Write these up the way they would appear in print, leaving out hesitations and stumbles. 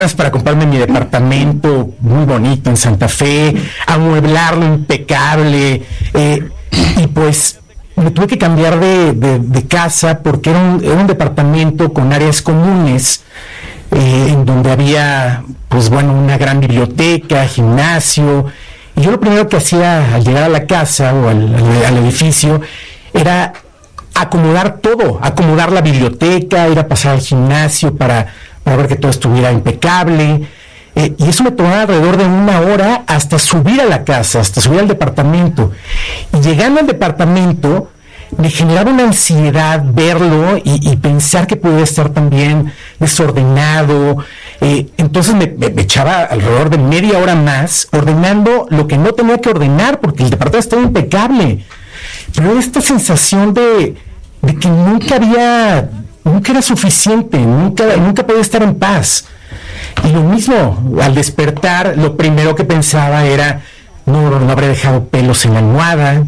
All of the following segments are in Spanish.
para comprarme mi departamento muy bonito en Santa Fe, amueblarlo impecable, y pues me tuve que cambiar de casa porque era un departamento con áreas comunes, en donde había, pues bueno, una gran biblioteca, gimnasio, y yo lo primero que hacía al llegar a la casa o al edificio era acomodar todo, acomodar la biblioteca, ir a pasar al gimnasio para ver que todo estuviera impecable, y eso me tomaba alrededor de 1 hora hasta subir a la casa, hasta subir al departamento. Y llegando al departamento me generaba una ansiedad verlo y pensar que podía estar también desordenado. Entonces me echaba alrededor de media hora más ordenando lo que no tenía que ordenar porque el departamento estaba impecable. Pero esta sensación de que nunca era suficiente, nunca podía estar en paz. Y lo mismo, al despertar, lo primero que pensaba era, no habré dejado pelos en la almohada,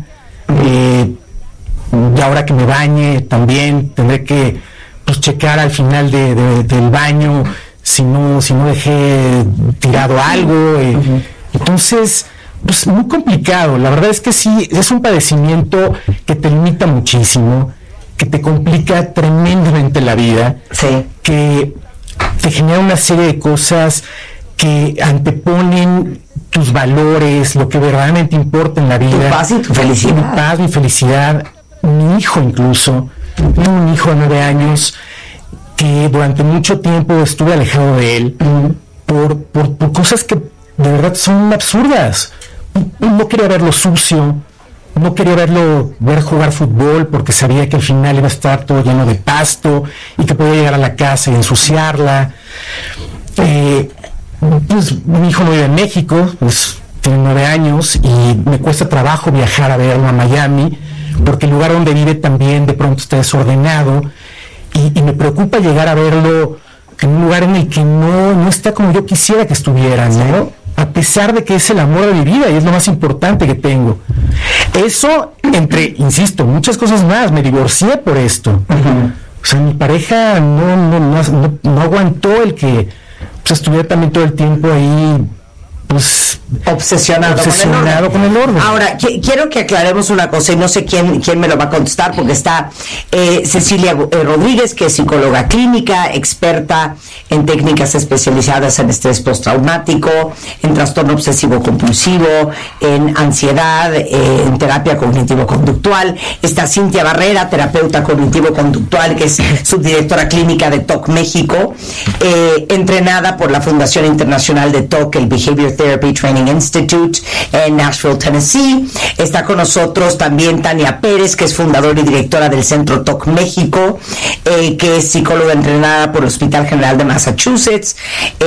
y ahora que me bañe también tendré que checar al final del baño si no dejé tirado algo. Entonces, pues muy complicado. La verdad es que sí, es un padecimiento que te limita muchísimo, que te complica tremendamente la vida, sí, que te genera una serie de cosas que anteponen tus valores, lo que verdaderamente importa en la vida. Tu paz y tu felicidad. Mi paz, mi felicidad. Mi hijo incluso, tengo un hijo de 9 años que durante mucho tiempo estuve alejado de él por cosas que de verdad son absurdas. No quería verlo sucio, no quería ver jugar fútbol porque sabía que al final iba a estar todo lleno de pasto y que podía llegar a la casa y ensuciarla. Pues mi hijo no vive en México, pues tiene 9 años y me cuesta trabajo viajar a verlo a Miami porque el lugar donde vive también de pronto está desordenado y me preocupa llegar a verlo en un lugar en el que no está como yo quisiera que estuviera, ¿no? A pesar de que es el amor de mi vida y es lo más importante que tengo. Eso, insisto, muchas cosas más, me divorcié por esto. O sea, mi pareja no aguantó el que estuviera también todo el tiempo ahí, pues obsesionado con el orden. Ahora, quiero que aclaremos una cosa y no sé quién me lo va a contestar porque está Cecilia Rodríguez, que es psicóloga clínica, experta en técnicas especializadas en estrés postraumático, en trastorno obsesivo compulsivo, en ansiedad, en terapia cognitivo-conductual. Está Cintia Barrera, terapeuta cognitivo-conductual, que es subdirectora clínica de TOC México, entrenada por la Fundación Internacional de TOC, el Behavior Therapy Training Institute en Nashville, Tennessee. Está con nosotros también Tania Pérez, que es fundadora y directora del Centro TOC México, que es psicóloga entrenada por el Hospital General de Massachusetts,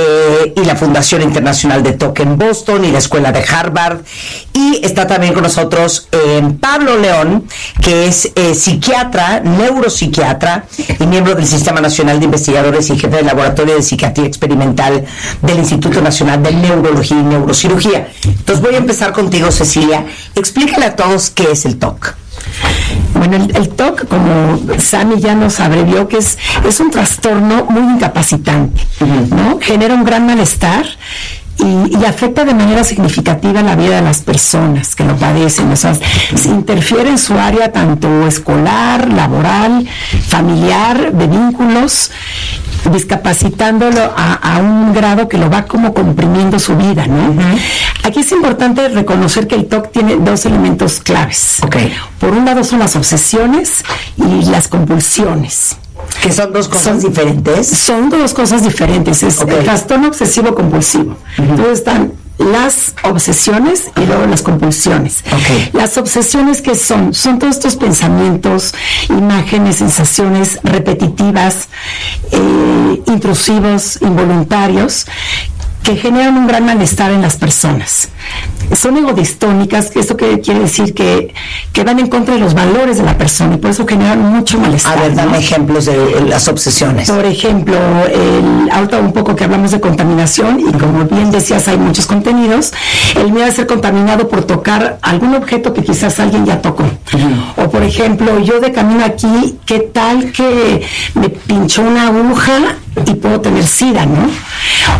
y la Fundación Internacional de TOC en Boston y la Escuela de Harvard. Y está también con nosotros Pablo León, que es psiquiatra, neuropsiquiatra y miembro del Sistema Nacional de Investigadores y jefe del Laboratorio de Psiquiatría Experimental del Instituto Nacional de Neurología y Neurocirugía. Entonces voy a empezar contigo, Cecilia. Explícale a todos qué es el TOC. Bueno, el TOC, como Sammy ya nos abrevió, que es un trastorno muy incapacitante, ¿no? Genera un gran malestar y afecta de manera significativa la vida de las personas que lo padecen. O sea, se interfiere en su área tanto escolar, laboral, familiar, de vínculos, discapacitándolo a un grado que lo va como comprimiendo su vida, ¿no? Aquí es importante reconocer que el TOC tiene 2 elementos claves. Por un lado son las obsesiones y las compulsiones. ¿Que son 2 cosas diferentes? Son 2 cosas diferentes. Es el trastorno obsesivo compulsivo. Entonces están las obsesiones y luego las compulsiones. Las obsesiones, ¿qué son? Son todos estos pensamientos, imágenes, sensaciones repetitivas, intrusivos, involuntarios, que generan un gran malestar en las personas. Son egodistónicas, que esto quiere decir que van en contra de los valores de la persona y por eso generan mucho malestar. A ver, dame ejemplos de las obsesiones. Por ejemplo, ahorita un poco que hablamos de contaminación y como bien decías, hay muchos contenidos. El miedo a ser contaminado por tocar algún objeto que quizás alguien ya tocó. O por ejemplo, yo de camino aquí, ¿qué tal que me pinchó una aguja y puedo tener SIDA, ¿no?